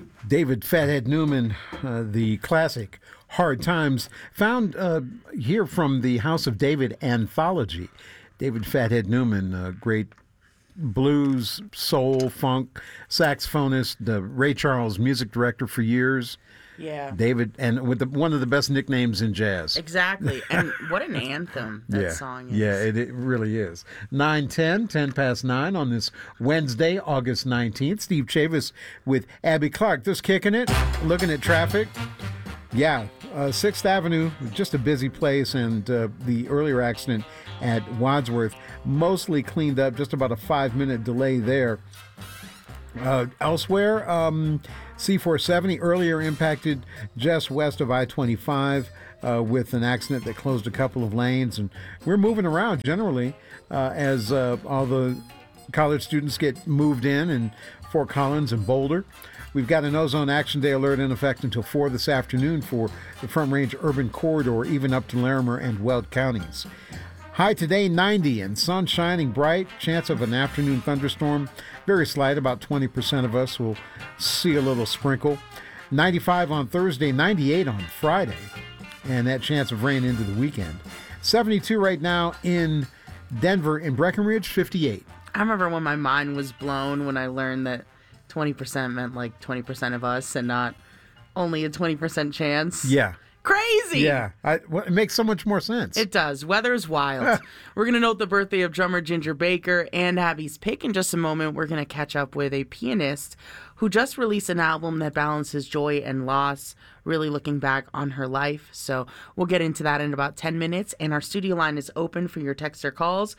David Fathead Newman, the classic Hard Times, found here from the House of David anthology. David Fathead Newman, a great blues, soul, funk saxophonist, Ray Charles music director for years. Yeah. David, and with one of the best nicknames in jazz. Exactly. And what an anthem that song is. Yeah, it really is. 9:10, 10 past 9 on this Wednesday, August 19th. Steve Chavis with Abby Clark. Just kicking it, looking at traffic. Yeah, 6th Avenue, just a busy place, and the earlier accident at Wadsworth mostly cleaned up, just about a 5-minute delay there. Elsewhere, C470 earlier impacted just west of I-25 with an accident that closed a couple of lanes, and we're moving around generally as all the college students get moved in Fort Collins and Boulder. We've got an Ozone Action Day alert in effect until 4 this afternoon for the Front Range Urban Corridor, even up to Larimer and Weld counties. High today, 90, and sun shining bright. Chance of an afternoon thunderstorm. Very slight, about 20% of us will see a little sprinkle. 95 on Thursday, 98 on Friday, and that chance of rain into the weekend. 72 right now in Denver. In Breckenridge, 58. I remember when my mind was blown when I learned that 20% meant like 20% of us and not only a 20% chance. Yeah. Crazy. Yeah. It makes so much more sense. It does. Weather's wild. We're going to note the birthday of drummer Ginger Baker and Abby's pick in just a moment. We're going to catch up with a pianist who just released an album that balances joy and loss, really looking back on her life. So we'll get into that in about 10 minutes. And our studio line is open for your text or calls.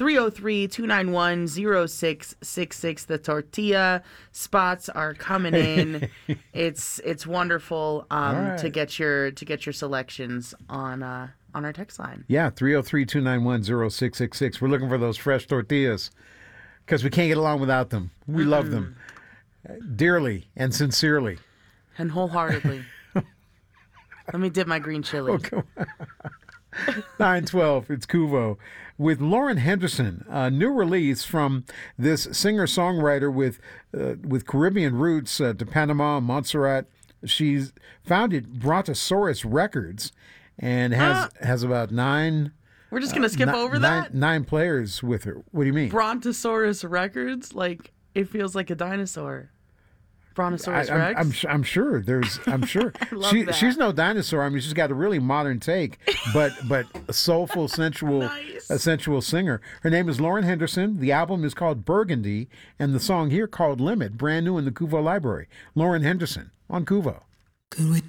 303-291-0666. The tortilla spots are coming in. It's wonderful right. to get your selections on our text line. Yeah, 303-291-0666. We're looking for those fresh tortillas because we can't get along without them. We love them dearly and sincerely. And wholeheartedly. Let me dip my green chili. Oh, come on. 9:12, it's Kuvo with Lauren Henderson, a new release from this singer-songwriter with Caribbean roots to Panama, Montserrat. She's founded Brontosaurus Records and has about 9. We're just going to skip over that? 9 players with her. What do you mean? Brontosaurus Records? Like, it feels like a dinosaur. Brontosaurus Rex? I'm sure. I'm sure. I love that. She's no dinosaur. I mean, she's got a really modern take, but a soulful, sensual, Nice. a sensual singer. Her name is Lauren Henderson. The album is called Burgundy, and the song here called Limit, brand new in the Kuvo library. Lauren Henderson on Kuvo.